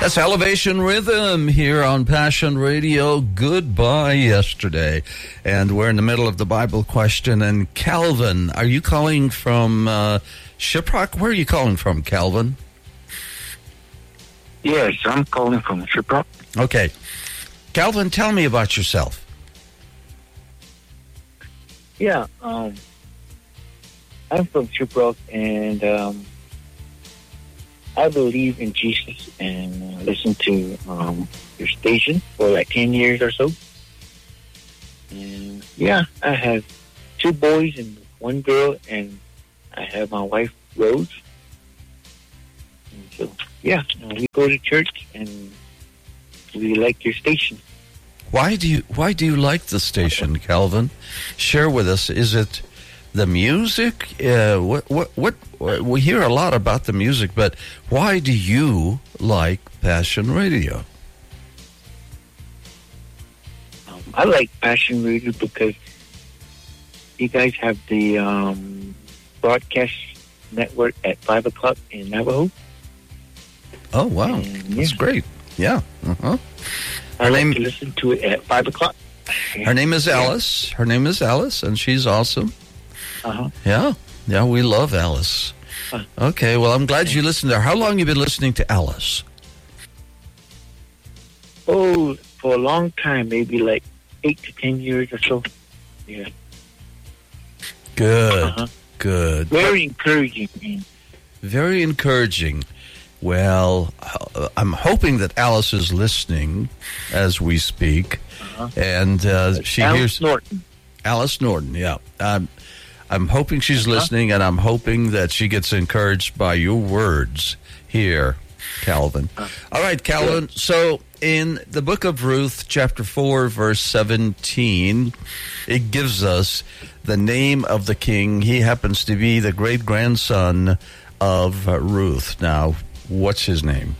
That's Elevation Rhythm here on Passion Radio. Goodbye yesterday. And we're in the middle of the Bible question. And Calvin, are you calling from Shiprock? Where are you calling from, Calvin? Yes, I'm calling from Shiprock. Okay. Calvin, tell me about yourself. Yeah, I'm from Shiprock, and I believe in Jesus and listen to your station for like 10 years or so. And yeah, I have 2 boys and 1 girl, and I have my wife, Rose. And so, yeah, we go to church and we like your station. Why do you like the station, Calvin? Share with us. Is it the music? What we hear a lot about the music, but why do you like Passion Radio? I like Passion Radio because you guys have the broadcast network at 5 o'clock in Navajo. Oh, wow. And, that's great. Yeah. Uh-huh. I like to listen to it at 5 o'clock. Her name is Alice. Her name is Alice, and she's awesome. Uh-huh. Yeah, we love Alice. Okay, well, I'm glad you listened to her. How long have you been listening to Alice? Oh, for a long time, maybe like 8 to 10 years or so. Yeah. Good, Uh-huh. good. Very encouraging, man. Very encouraging. Well, I'm hoping that Alice is listening as we speak, and she hears Norton. Alice Norton. Yeah, I'm hoping she's listening, and I'm hoping that she gets encouraged by your words here, Calvin. All right, Calvin. So in the book of Ruth, chapter 4, verse 17, it gives us the name of the king. He happens to be the great-grandson of Ruth. Now, what's his name?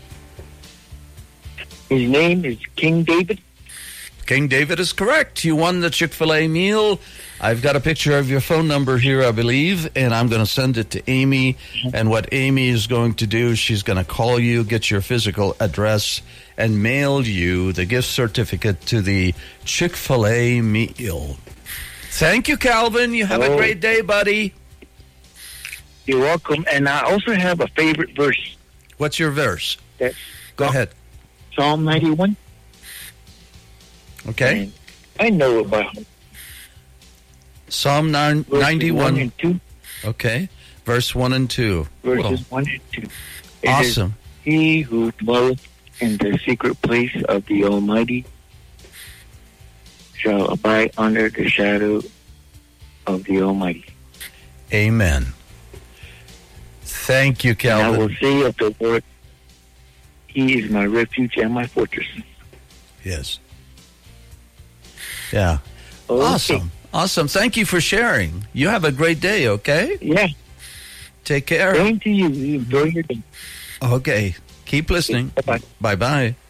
His name is King David. King David is correct. You won the Chick-fil-A meal. I've got a picture of your phone number here, I believe, and I'm going to send it to Amy. And what Amy is going to do, she's going to call you, get your physical address, and mail you the gift certificate to the Chick-fil-A meal. Thank you, Calvin. You have a great day, buddy. You're welcome. And I also have a favorite verse. What's your verse? Go ahead. Psalm 91. Okay. And I know about Psalm 91. 1 and 2. Okay. Verse 1 and 2. Verses 1 and 2. It Awesome. Is, he who dwelleth in the secret place of the Almighty shall abide under the shadow of the Almighty. Amen. Thank you, Calvin. And I will say of the Lord, he is my refuge and my fortress. Yes. Yeah. Okay. Awesome. Thank you for sharing. You have a great day, okay? Yeah. Take care. Same to you. Enjoy your day. Okay. Keep listening. Bye-bye. Bye-bye.